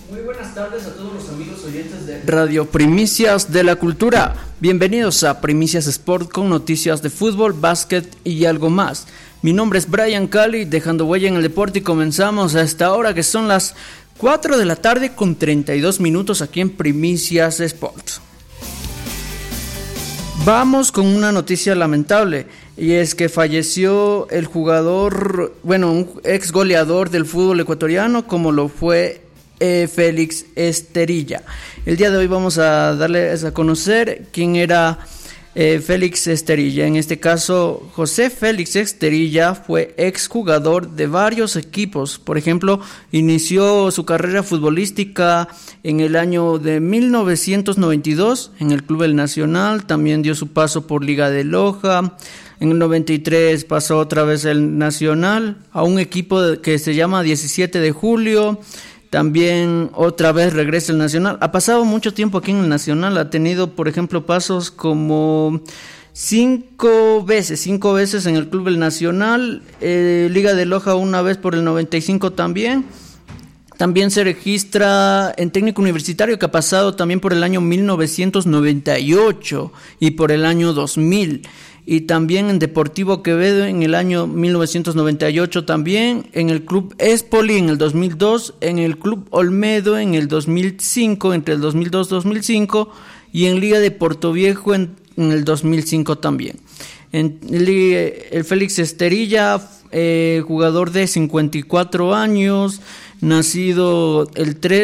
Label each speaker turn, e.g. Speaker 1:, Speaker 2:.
Speaker 1: Muy buenas tardes a todos los amigos oyentes de Radio Primicias de la Cultura. Bienvenidos a Primicias Sport con noticias de fútbol, básquet y algo más. Mi nombre es Brian Cali, dejando huella en el deporte, y comenzamos a esta hora que son las 4 de la tarde con 32 minutos aquí en Primicias Sport. Vamos con una noticia lamentable, y es que falleció el jugador, un ex goleador del fútbol ecuatoriano, como lo fue Félix Esterilla. El día de hoy vamos a darles a conocer quién era Félix Esterilla. En este caso, José Félix Esterilla fue exjugador de varios equipos. Por ejemplo, inició su carrera futbolística en el año de 1992 en el Club El Nacional. También dio su paso por Liga de Loja. En el 93 pasó otra vez el Nacional a un equipo que se llama 17 de Julio. También otra vez regresa el Nacional. Ha pasado mucho tiempo aquí en el Nacional. Ha tenido, por ejemplo, pasos como cinco veces en el Club El Nacional. Liga de Loja una vez por el 95 también. También se registra en técnico universitario, que ha pasado también por el año 1998 y por el año 2000. Y también en Deportivo Quevedo en el año 1998 también, en el Club Espoli en el 2002, en el Club Olmedo en el 2005, entre el 2002 y 2005, y en Liga de Portoviejo en el 2005 también. El Félix Esterilla, jugador de 54 años, nacido el 3